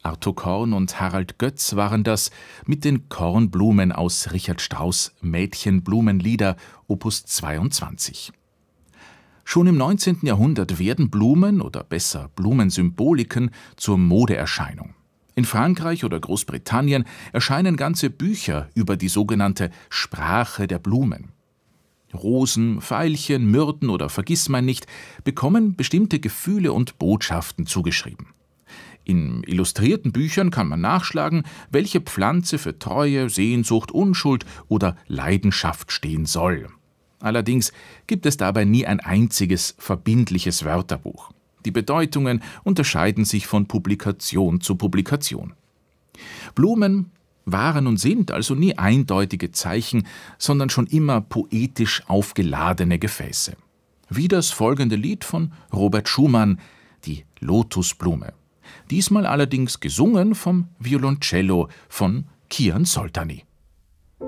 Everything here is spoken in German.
Arthur Korn und Harald Götz waren das mit den Kornblumen aus Richard Strauss' Mädchenblumenlieder Opus 22. Schon im 19. Jahrhundert werden Blumen oder besser Blumensymboliken zur Modeerscheinung. In Frankreich oder Großbritannien erscheinen ganze Bücher über die sogenannte Sprache der Blumen. Rosen, Veilchen, Myrten oder Vergissmeinnicht bekommen bestimmte Gefühle und Botschaften zugeschrieben. In illustrierten Büchern kann man nachschlagen, welche Pflanze für Treue, Sehnsucht, Unschuld oder Leidenschaft stehen soll. Allerdings gibt es dabei nie ein einziges verbindliches Wörterbuch. Die Bedeutungen unterscheiden sich von Publikation zu Publikation. Blumen waren und sind also nie eindeutige Zeichen, sondern schon immer poetisch aufgeladene Gefäße. Wie das folgende Lied von Robert Schumann, die Lotusblume. Diesmal allerdings gesungen vom Violoncello von Kian Soltani.